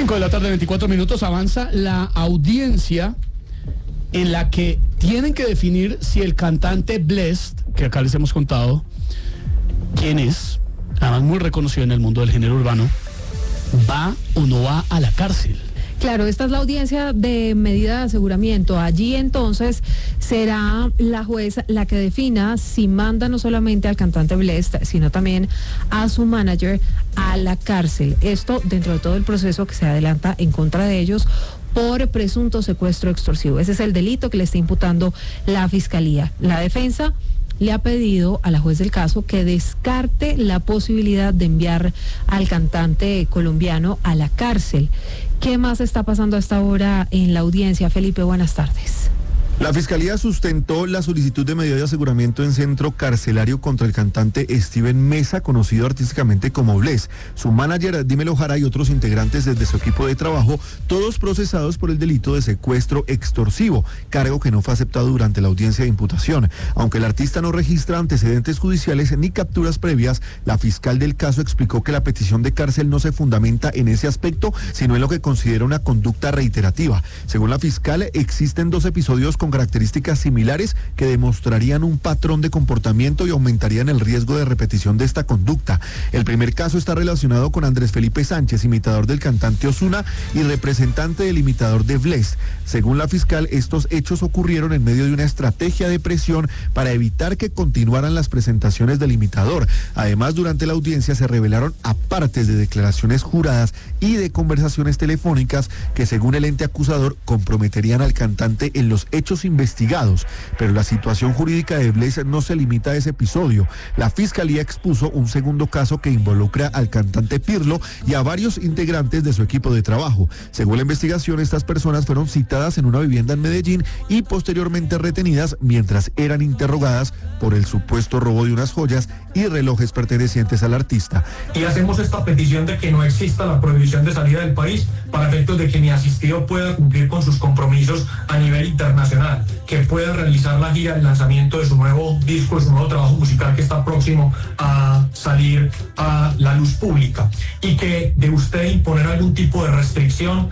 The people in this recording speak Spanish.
5 de la tarde, 24 minutos, avanza la audiencia en la que tienen que definir si el cantante Blessd, que acá les hemos contado quién es, además muy reconocido en el mundo del género urbano, va o no va a la cárcel. Claro, esta es la audiencia de medida de aseguramiento. Allí entonces será la jueza la que defina si manda no solamente al cantante Blessd, sino también a su manager a la cárcel. Esto dentro de todo el proceso que se adelanta en contra de ellos por presunto secuestro extorsivo. Ese es el delito que le está imputando la Fiscalía. La defensa le ha pedido a la juez del caso que descarte la posibilidad de enviar al cantante colombiano a la cárcel. ¿Qué más está pasando a esta hora en la audiencia? Felipe, buenas tardes. La Fiscalía sustentó la solicitud de medida de aseguramiento en centro carcelario contra el cantante Steven Meza, conocido artísticamente como Blessd, su manager Dímelo Jara y otros integrantes desde su equipo de trabajo, todos procesados por el delito de secuestro extorsivo, cargo que no fue aceptado durante la audiencia de imputación. Aunque el artista no registra antecedentes judiciales ni capturas previas, la fiscal del caso explicó que la petición de cárcel no se fundamenta en ese aspecto, sino en lo que considera una conducta reiterativa. Según la fiscal, existen 2 episodios con características similares que demostrarían un patrón de comportamiento y aumentarían el riesgo de repetición de esta conducta. El primer caso está relacionado con Andrés Felipe Sánchez, imitador del cantante Ozuna y representante del imitador de Blessd. Según la fiscal, estos hechos ocurrieron en medio de una estrategia de presión para evitar que continuaran las presentaciones del imitador. Además, durante la audiencia se revelaron apartes de declaraciones juradas y de conversaciones telefónicas que, según el ente acusador, comprometerían al cantante en los hechos investigados, pero la situación jurídica de Blessd no se limita a ese episodio. La Fiscalía expuso un segundo caso que involucra al cantante Pirlo y a varios integrantes de su equipo de trabajo. Según la investigación, estas personas fueron citadas en una vivienda en Medellín y posteriormente retenidas mientras eran interrogadas por el supuesto robo de unas joyas y relojes pertenecientes al artista. Y hacemos esta petición de que no exista la prohibición de salida del país para efectos de que mi asistido pueda cumplir con sus compromisos a nivel internacional, que pueda realizar la gira, el lanzamiento de su nuevo disco, de su nuevo trabajo musical que está próximo a salir a la luz pública, y que de usted imponer algún tipo de restricción